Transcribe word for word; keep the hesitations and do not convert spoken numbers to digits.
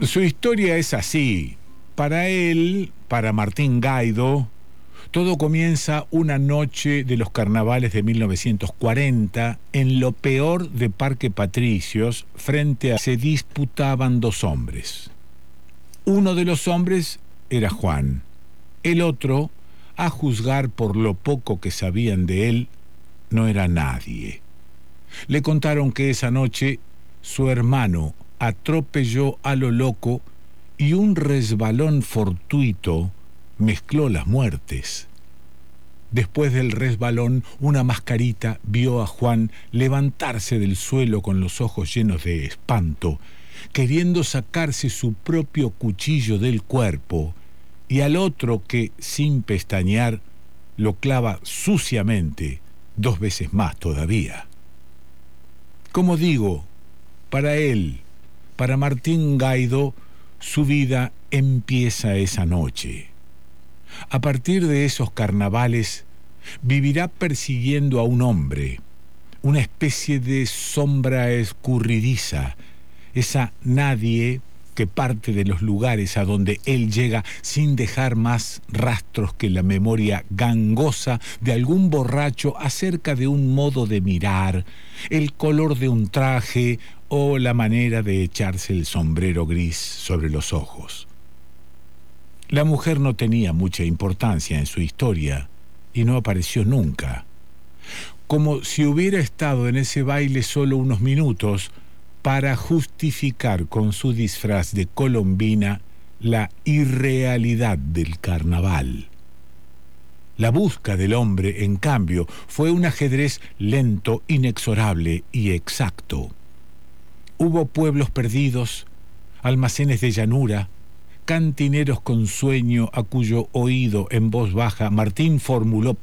Su historia es así. Para él, para Martín Gaido, todo comienza una noche de los carnavales de mil novecientos cuarenta en lo peor de Parque Patricios. Frente a se disputaban dos hombres. Uno de los hombres era Juan. El otro, a juzgar por lo poco que sabían de él, no era nadie. Le contaron que esa noche su hermano atropelló a lo loco y un resbalón fortuito mezcló las muertes. Después del resbalón, una mascarita vio a Juan levantarse del suelo con los ojos llenos de espanto, queriendo sacarse su propio cuchillo del cuerpo, y al otro que, sin pestañear, lo clava suciamente dos veces más todavía. Como digo, para él, para Martín Gaido, su vida empieza esa noche. A partir de esos carnavales, vivirá persiguiendo a un hombre, una especie de sombra escurridiza, esa nadie que parte de los lugares a donde él llega sin dejar más rastros que la memoria gangosa de algún borracho acerca de un modo de mirar, el color de un traje o la manera de echarse el sombrero gris sobre los ojos. La mujer no tenía mucha importancia en su historia y no apareció nunca. Como si hubiera estado en ese baile solo unos minutos para justificar con su disfraz de colombina la irrealidad del carnaval. La busca del hombre, en cambio, fue un ajedrez lento, inexorable y exacto. Hubo pueblos perdidos, almacenes de llanura, cantineros con sueño a cuyo oído en voz baja Martín formuló